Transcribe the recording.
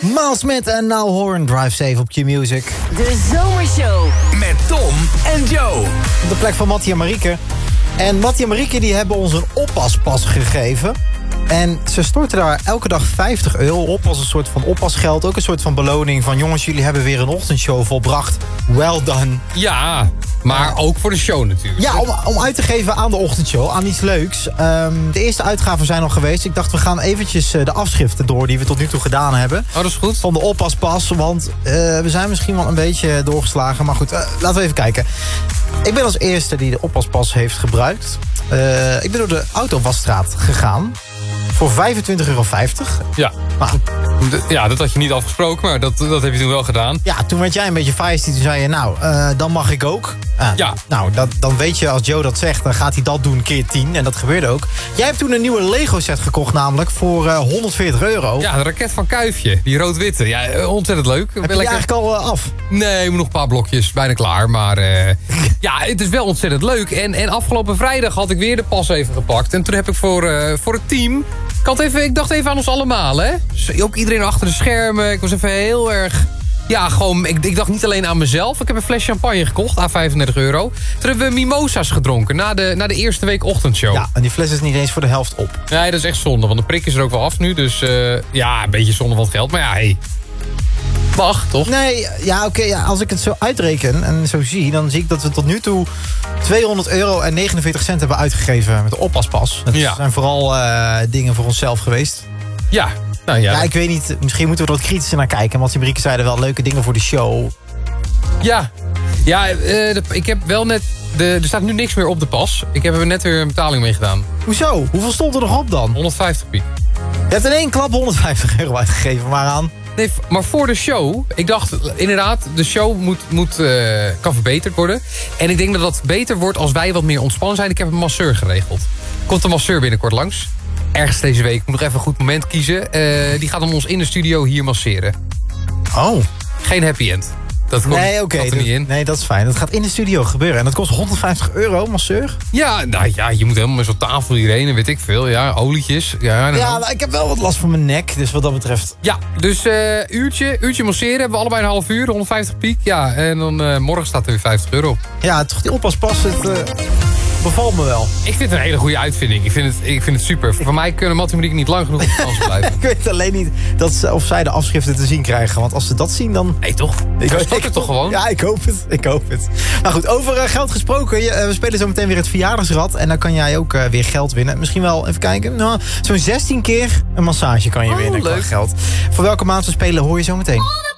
Miles Smith en Now Horn, Drive Safe op Q-Music. De Zomershow. Met Tom en Joe. Op de plek van Mattie en Marieke. En Mattie en Marieke die hebben ons een oppaspas gegeven. En ze storten daar elke dag €50 op als een soort van oppasgeld. Ook een soort van beloning van jongens, jullie hebben weer een ochtendshow volbracht. Well done. Ja, maar ook voor de show natuurlijk. Ja, om uit te geven aan de ochtendshow, aan iets leuks. De eerste uitgaven zijn al geweest. Ik dacht, we gaan eventjes de afschriften door die we tot nu toe gedaan hebben. Oh, dat is goed. Van de oppaspas, want we zijn misschien wel een beetje doorgeslagen. Maar goed, laten we even kijken. Ik ben als eerste die de oppaspas heeft gebruikt. Ik ben door de Autowasstraat gegaan. Voor €25,50. Ja. Nou, Ja, dat had je niet afgesproken, maar dat heb je toen wel gedaan. ja, toen werd jij een beetje feisty. Toen zei je, nou, dan mag ik ook. Ja. Nou, dan weet je, als Joe dat zegt, dan gaat hij dat doen keer 10. En dat gebeurde ook. Jij hebt toen een nieuwe Lego set gekocht, namelijk voor €140. Ja, de raket van Kuifje, die rood-witte. Ja, ontzettend leuk. Heb je die eigenlijk al af? Nee, nog een paar blokjes, bijna klaar. Maar ja, het is wel ontzettend leuk. En afgelopen vrijdag had ik weer de pas even gepakt. En toen heb ik voor het team... Ik dacht even aan ons allemaal, hè. Dus ook iedereen achter de schermen. Ik was even heel erg... Ja, gewoon, ik dacht niet alleen aan mezelf. Ik heb een fles champagne gekocht, aan €35. Toen hebben we mimosa's gedronken, na de eerste week ochtendshow. Ja, en die fles is niet eens voor de helft op. Nee, dat is echt zonde, want de prik is er ook wel af nu. Dus ja, een beetje zonde van het geld. Maar ja, hey. Mag, toch? Nee, ja, oké, ja, als ik het zo uitreken en zo zie... dan zie ik dat we tot nu toe €200,49 hebben uitgegeven met de oppaspas. Dat zijn vooral dingen voor onszelf geweest. Ja. Nou, ja, ik weet niet, misschien moeten we er wat kritischer naar kijken. Want die Marieke zeiden wel leuke dingen voor de show. Ja, ik heb wel net... Er staat nu niks meer op de pas. Ik heb er net weer een betaling mee gedaan. Hoezo? Hoeveel stond er nog op dan? 150 piek. Je hebt in één klap €150 uitgegeven, waaraan? Nee, maar voor de show, ik dacht inderdaad, de show kan verbeterd worden. En ik denk dat dat beter wordt als wij wat meer ontspannen zijn. Ik heb een masseur geregeld. Komt een masseur binnenkort langs. Ergens deze week, ik moet nog even een goed moment kiezen. Die gaat ons in de studio hier masseren. Oh. Geen happy end. Dat komt er niet in. Nee, dat is fijn. Dat gaat in de studio gebeuren. En dat kost €150, masseur? Ja, nou ja, je moet helemaal met zo'n tafel hierheen en weet ik veel. Ja, olietjes. Ja, nou, ik heb wel wat last van mijn nek, dus wat dat betreft. Ja, dus uurtje masseren. Hebben we allebei een half uur, 150 piek. Ja, en dan morgen staat er weer €50 op. Ja, toch die oppaspas, het bevalt me wel. Ik vind het een hele goede uitvinding. Ik vind het super. Voor mij kunnen Mattie en Marieke niet lang genoeg op de kans blijven. Ik weet alleen niet of zij de afschriften te zien krijgen. Want als ze dat zien, dan... Nee, toch? Ik het toch gewoon? Ja, ik hoop het. Nou goed, over geld gesproken. We spelen zo meteen weer het verjaardagsrad. En dan kan jij ook weer geld winnen. Misschien wel, even kijken. Nou, zo'n 16 keer een massage kan je winnen. Leuk. Qua geld. Voor welke maand we spelen hoor je zo meteen.